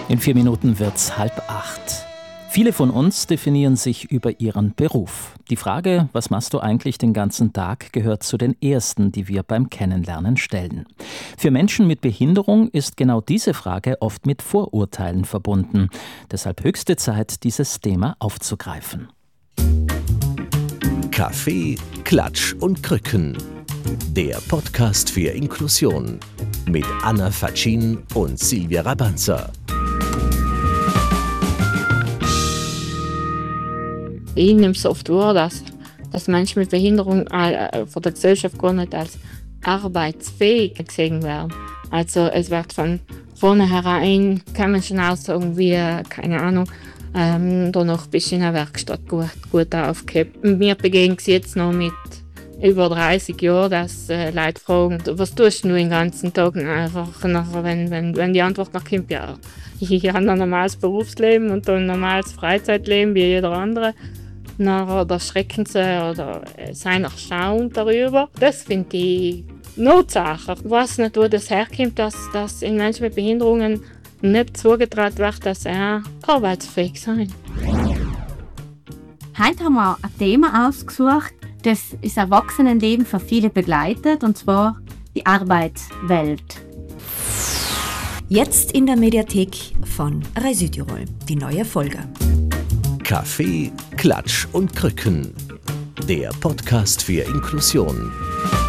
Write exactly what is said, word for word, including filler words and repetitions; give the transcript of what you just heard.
In vier Minuten wird's halb acht. Viele von uns definieren sich über ihren Beruf. Die Frage, was machst du eigentlich den ganzen Tag, gehört zu den ersten, die wir beim Kennenlernen stellen. Für Menschen mit Behinderung ist genau diese Frage oft mit Vorurteilen verbunden. Deshalb höchste Zeit, dieses Thema aufzugreifen. Kaffee, Klatsch und Krücken. Der Podcast für Inklusion mit Anna Fatschin und Silvia Rabanza. Ich nehme es oft wahr, dass, dass Menschen mit Behinderung äh, von der Gesellschaft gar nicht als arbeitsfähig gesehen werden. Also es wird von vornherein, kann man schon auch sagen, wie, keine Ahnung, ähm, da noch ein bisschen in der Werkstatt gut, gut aufgehabt. Mir begegnet es jetzt noch mit über dreißig Jahren, dass äh, Leute fragen, was tust du den ganzen Tag? Einfach nachher, wenn, wenn, wenn die Antwort nach kommt, ja, ich habe ein normales Berufsleben und ein normales Freizeitleben wie jeder andere. Nachher oder schrecken sie oder seien erstaunt darüber. Das finde ich Notsache. Ich weiß nicht, wo das herkommt, dass, dass in Menschen mit Behinderungen nicht zugetraut wird, dass sie arbeitsfähig sind. Heute haben wir ein Thema ausgesucht, das das Erwachsenenleben für viele begleitet, und zwar die Arbeitswelt. Jetzt in der Mediathek von Rai Südtirol, die neue Folge. Kaffee, Klatsch und Krücken. Der Podcast für Inklusion.